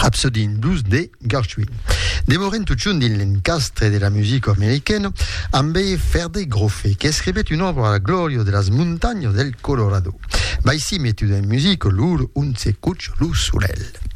Rhapsody in Blues de Gershwin. Demoren tutun din l'encastre de la musique américaine, ambe Ferde Grofe, che scrivette un'opera Glorio de las montagne del Colorado. Ma ici, metu de musique, l'ur un se cuch l'usulel.